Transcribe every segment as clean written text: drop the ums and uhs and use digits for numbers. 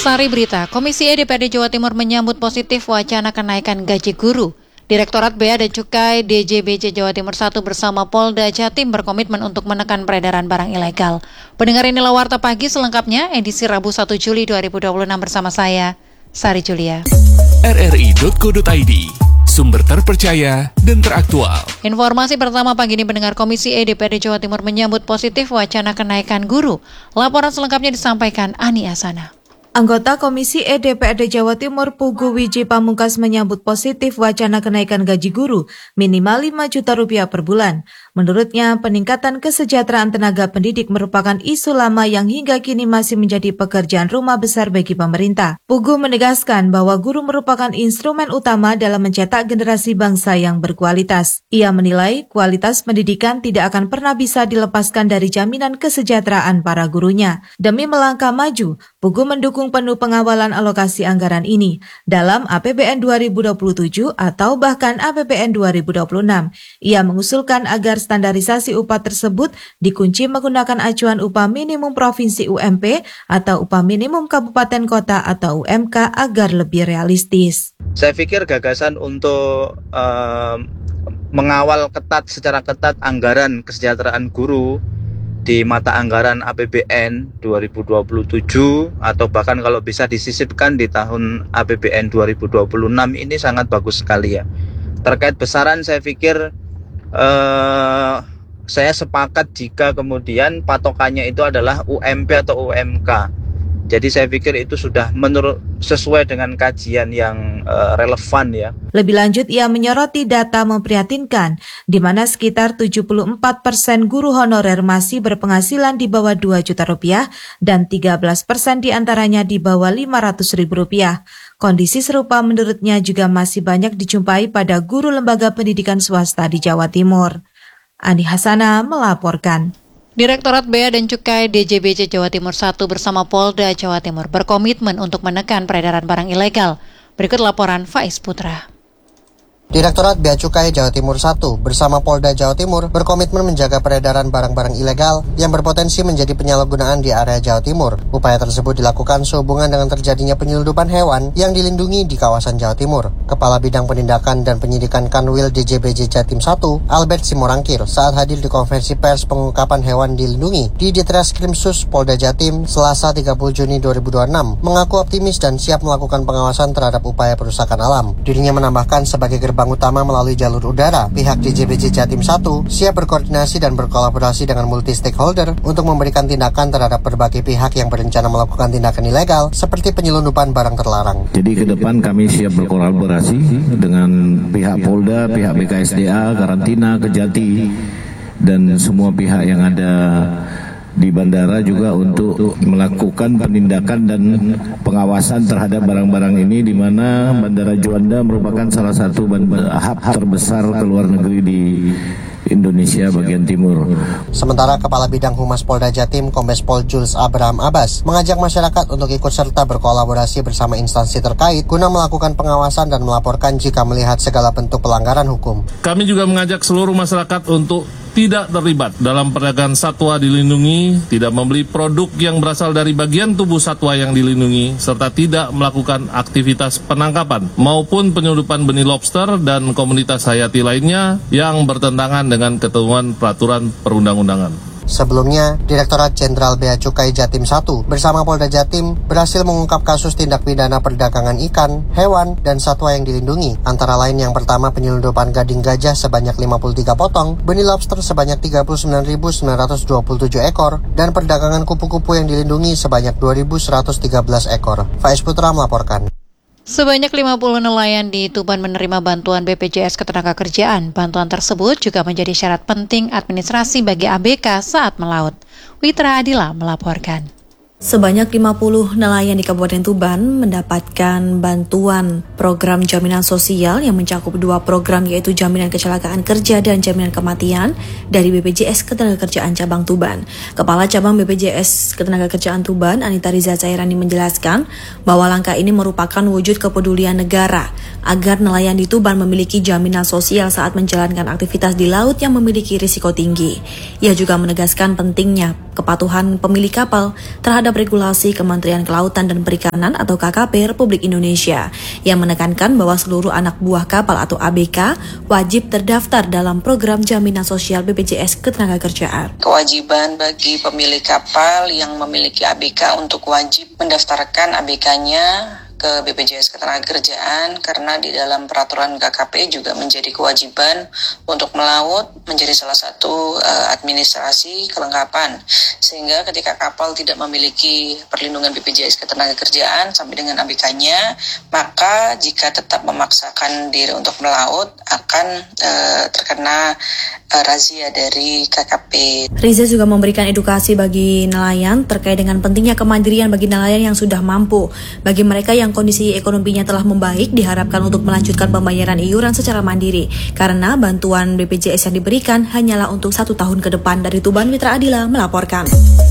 Sari Berita, Komisi E DPRD Jawa Timur menyambut positif wacana kenaikan gaji guru. Direktorat Bea dan Cukai DJBJ Jawa Timur 1 bersama Polda Jatim berkomitmen untuk menekan peredaran barang ilegal. Pendengar, inilah Warta Pagi selengkapnya, edisi Rabu 1 Juli 2026 bersama saya, Sari Julia. rri.co.id, sumber terpercaya dan teraktual. Informasi pertama pagi ini, pendengar, Komisi E DPRD Jawa Timur menyambut positif wacana kenaikan guru. Laporan selengkapnya disampaikan Ani Asana. Anggota Komisi E DPRD Jawa Timur Pugu Wiji Pamungkas menyambut positif wacana kenaikan gaji guru minimal 5 juta rupiah per bulan. Menurutnya, peningkatan kesejahteraan tenaga pendidik merupakan isu lama yang hingga kini masih menjadi pekerjaan rumah besar bagi pemerintah. Pugu menegaskan bahwa guru merupakan instrumen utama dalam mencetak generasi bangsa yang berkualitas. Ia menilai kualitas pendidikan tidak akan pernah bisa dilepaskan dari jaminan kesejahteraan para gurunya. Demi melangkah maju, Pugu mendukung penuh pengawalan alokasi anggaran ini dalam APBN 2027 atau bahkan APBN 2026. Ia mengusulkan agar standarisasi upah tersebut dikunci menggunakan acuan upah minimum provinsi UMP atau upah minimum kabupaten kota atau UMK agar lebih realistis. Saya pikir gagasan untuk mengawal secara ketat anggaran kesejahteraan guru di mata anggaran APBN 2027 atau bahkan kalau bisa disisipkan di tahun APBN 2026 ini sangat bagus sekali ya. Terkait besaran, saya pikir saya sepakat jika kemudian patokannya itu adalah UMP atau UMK. Jadi saya pikir itu sudah sesuai dengan kajian yang relevan ya. Lebih lanjut, ia menyoroti data memprihatinkan di mana sekitar 74% guru honorer masih berpenghasilan di bawah 2 juta rupiah dan 13% diantaranya di bawah 500 ribu rupiah. Kondisi serupa menurutnya juga masih banyak dijumpai pada guru lembaga pendidikan swasta di Jawa Timur. Ani Hasana melaporkan. Direktorat Bea dan Cukai DJBJ Jawa Timur 1 bersama Polda Jawa Timur berkomitmen untuk menekan peredaran barang ilegal. Berikut laporan Faiz Putra. Direktorat Bea Cukai Jawa Timur 1 bersama Polda Jawa Timur berkomitmen menjaga peredaran barang-barang ilegal yang berpotensi menjadi penyalahgunaan di area Jawa Timur. Upaya tersebut dilakukan sehubungan dengan terjadinya penyelundupan hewan yang dilindungi di kawasan Jawa Timur. Kepala Bidang Penindakan dan Penyidikan Kanwil DJBJ Jatim 1, Albert Simorangkir, saat hadir di konferensi pers pengungkapan hewan dilindungi di Ditreskrimsus Polda Jatim Selasa 30 Juni 2026, mengaku optimis dan siap melakukan pengawasan terhadap upaya perusakan alam. Dirinya menambahkan sebagai gerbang utama melalui jalur udara, pihak DJBJ Jatim 1 siap berkoordinasi dan berkolaborasi dengan multi stakeholder untuk memberikan tindakan terhadap berbagai pihak yang berencana melakukan tindakan ilegal seperti penyelundupan barang terlarang. Jadi ke depan kami siap berkolaborasi dengan pihak Polda, pihak BKSDA, karantina, Kejati, dan semua pihak yang ada di bandara juga untuk melakukan penindakan dan pengawasan terhadap barang-barang ini, di mana Bandara Juanda merupakan salah satu hub terbesar ke luar negeri di Indonesia bagian timur. Sementara Kepala Bidang Humas Polda Jatim, Kombes Pol Jules Abraham Abbas, mengajak masyarakat untuk ikut serta berkolaborasi bersama instansi terkait guna melakukan pengawasan dan melaporkan jika melihat segala bentuk pelanggaran hukum. Kami juga mengajak seluruh masyarakat untuk tidak terlibat dalam perdagangan satwa dilindungi, tidak membeli produk yang berasal dari bagian tubuh satwa yang dilindungi, serta tidak melakukan aktivitas penangkapan maupun penyelundupan benih lobster dan komoditas hayati lainnya yang bertentangan dengan ketentuan peraturan perundang-undangan. Sebelumnya, Direktorat Jenderal Bea Cukai Jatim 1 bersama Polda Jatim berhasil mengungkap kasus tindak pidana perdagangan ikan, hewan, dan satwa yang dilindungi. Antara lain yang pertama penyelundupan gading gajah sebanyak 53 potong, benih lobster sebanyak 39.927 ekor, dan perdagangan kupu-kupu yang dilindungi sebanyak 2.113 ekor. Faiz Putra melaporkan. Sebanyak 50 nelayan di Tuban menerima bantuan BPJS Ketenagakerjaan. Bantuan tersebut juga menjadi syarat penting administrasi bagi ABK saat melaut. Witra Adila melaporkan. Sebanyak 50 nelayan di Kabupaten Tuban mendapatkan bantuan program jaminan sosial yang mencakup 2 program, yaitu jaminan kecelakaan kerja dan jaminan kematian dari BPJS Ketenagakerjaan Cabang Tuban. Kepala Cabang BPJS Ketenagakerjaan Tuban, Anita Riza Cairani, menjelaskan bahwa langkah ini merupakan wujud kepedulian negara agar nelayan di Tuban memiliki jaminan sosial saat menjalankan aktivitas di laut yang memiliki risiko tinggi. Ia juga menegaskan pentingnya kepatuhan pemilik kapal terhadap terhadap regulasi Kementerian Kelautan dan Perikanan atau KKP Republik Indonesia yang menekankan bahwa seluruh anak buah kapal atau ABK wajib terdaftar dalam program jaminan sosial BPJS Ketenagakerjaan. Kewajiban bagi pemilik kapal yang memiliki ABK untuk wajib mendaftarkan ABK-nya ke BPJS Ketenagakerjaan karena di dalam peraturan KKP juga menjadi kewajiban untuk melaut menjadi salah satu administrasi kelengkapan, sehingga ketika kapal tidak memiliki perlindungan BPJS Ketenagakerjaan sampai dengan ABK-nya, maka jika tetap memaksakan diri untuk melaut akan terkena razia dari KKP. Riza juga memberikan edukasi bagi nelayan terkait dengan pentingnya kemandirian bagi nelayan yang sudah mampu. Bagi mereka yang kondisi ekonominya telah membaik, diharapkan untuk melanjutkan pembayaran iuran secara mandiri, karena bantuan BPJS yang diberikan hanyalah untuk 1 tahun ke depan. Dari Tuban, Mitra Adila melaporkan.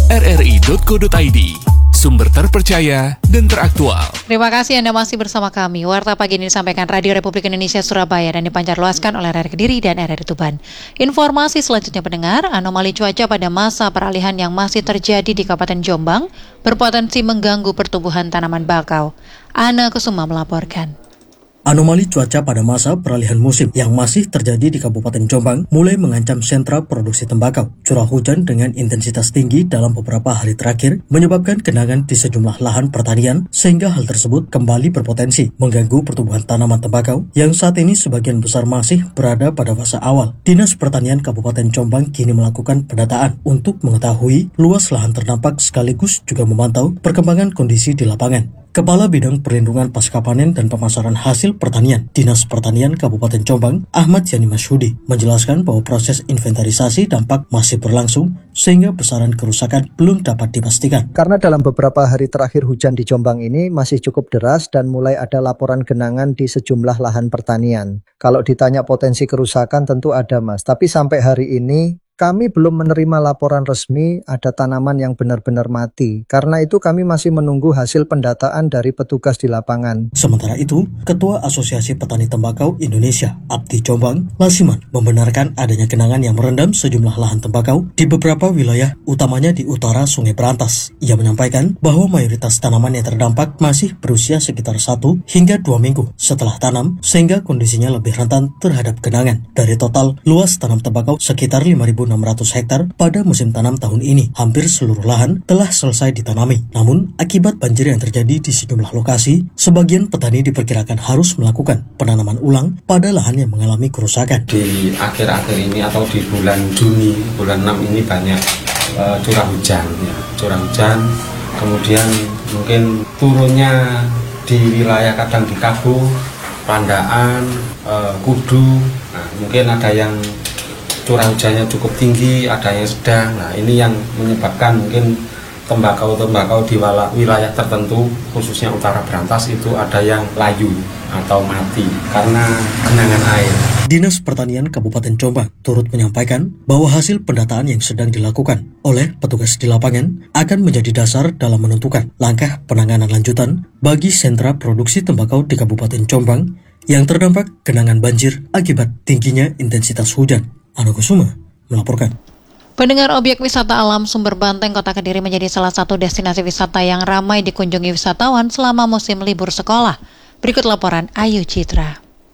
rri.co.id, sumber terpercaya dan teraktual. Terima kasih Anda masih bersama kami. Warta pagi ini disampaikan Radio Republik Indonesia Surabaya dan dipancarluaskan oleh RRI Kediri dan RRI Tuban. Informasi selanjutnya pendengar, anomali cuaca pada masa peralihan yang masih terjadi di Kabupaten Jombang berpotensi mengganggu pertumbuhan tanaman bakau. Ana Kusuma melaporkan. Anomali cuaca pada masa peralihan musim yang masih terjadi di Kabupaten Jombang mulai mengancam sentra produksi tembakau. Curah hujan dengan intensitas tinggi dalam beberapa hari terakhir menyebabkan genangan di sejumlah lahan pertanian, sehingga hal tersebut kembali berpotensi mengganggu pertumbuhan tanaman tembakau yang saat ini sebagian besar masih berada pada fase awal. Dinas Pertanian Kabupaten Jombang kini melakukan pendataan untuk mengetahui luas lahan terdampak sekaligus juga memantau perkembangan kondisi di lapangan. Kepala Bidang Perlindungan Pasca Panen dan Pemasaran Hasil Pertanian Dinas Pertanian Kabupaten Jombang, Ahmad Yani Masyudi, menjelaskan bahwa proses inventarisasi dampak masih berlangsung sehingga besaran kerusakan belum dapat dipastikan. Karena dalam beberapa hari terakhir hujan di Jombang ini masih cukup deras dan mulai ada laporan genangan di sejumlah lahan pertanian. Kalau ditanya potensi kerusakan tentu ada, Mas. Tapi sampai hari ini kami belum menerima laporan resmi ada tanaman yang benar-benar mati. Karena itu kami masih menunggu hasil pendataan dari petugas di lapangan. Sementara itu, Ketua Asosiasi Petani Tembakau Indonesia, Abdi Jombang, Lasiman, membenarkan adanya genangan yang merendam sejumlah lahan tembakau di beberapa wilayah, utamanya di utara Sungai Berantas. Ia menyampaikan bahwa mayoritas tanaman yang terdampak masih berusia sekitar 1 hingga 2 minggu setelah tanam, sehingga kondisinya lebih rentan terhadap genangan. Dari total luas tanam tembakau sekitar 5.600 hektar pada musim tanam tahun ini, hampir seluruh lahan telah selesai ditanami. Namun, akibat banjir yang terjadi di sejumlah lokasi, sebagian petani diperkirakan harus melakukan penanaman ulang pada lahan yang mengalami kerusakan. Di akhir-akhir ini atau di bulan Juni, bulan 6 ini banyak curah hujan. Kemudian mungkin turunnya di wilayah kadang di Kabu, Pandaan, Kudu. Nah, mungkin ada yang curah hujannya cukup tinggi, ada yang sedang. Nah, ini yang menyebabkan mungkin tembakau di wilayah tertentu, khususnya utara Berantas, itu ada yang layu atau mati karena genangan air. Dinas Pertanian Kabupaten Jombang turut menyampaikan bahwa hasil pendataan yang sedang dilakukan oleh petugas di lapangan akan menjadi dasar dalam menentukan langkah penanganan lanjutan bagi sentra produksi tembakau di Kabupaten Jombang yang terdampak genangan banjir akibat tingginya intensitas hujan. Ana Kusuma melaporkan. Pendengar, objek wisata alam Sumber Banteng, Kota Kediri menjadi salah satu destinasi wisata yang ramai dikunjungi wisatawan selama musim libur sekolah. Berikut laporan Ayu Citra.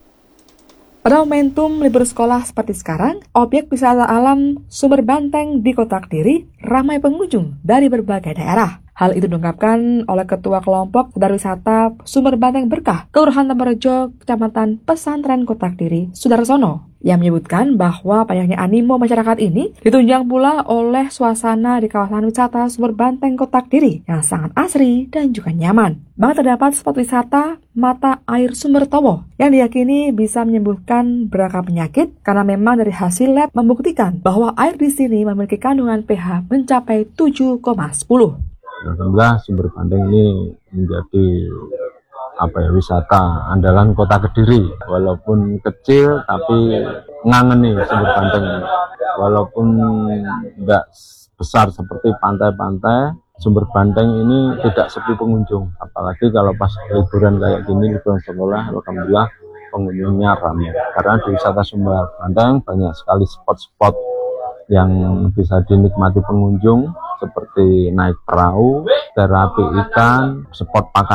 Pada momentum libur sekolah seperti sekarang, objek wisata alam Sumber Banteng di Kota Kediri ramai pengunjung dari berbagai daerah. Hal itu diungkapkan oleh Ketua Kelompok Sadar Wisata Sumber Banteng Berkah, Kelurahan Tambarejo, Kecamatan Pesantren Kota Kediri, Sudarsono, yang menyebutkan bahwa banyaknya animo masyarakat ini ditunjang pula oleh suasana di kawasan wisata Sumber Banteng Kota Kediri yang sangat asri dan juga nyaman. Bahkan terdapat spot wisata mata air Sumber Towo yang diyakini bisa menyembuhkan beragam penyakit karena memang dari hasil lab membuktikan bahwa air di sini memiliki kandungan pH mencapai 7,10. Alhamdulillah Sumber Banteng ini menjadi wisata andalan Kota Kediri. Walaupun kecil tapi ngangeni Sumber Banteng ini. Walaupun tidak besar seperti pantai-pantai, Sumber Banteng ini tidak sepi pengunjung. Apalagi kalau pas liburan kayak gini, liburan sekolah, alhamdulillah pengunjungnya ramai. Karena di wisata Sumber Banteng banyak sekali spot-spot yang bisa dinikmati pengunjung seperti naik perahu, terapi ikan, spot pakan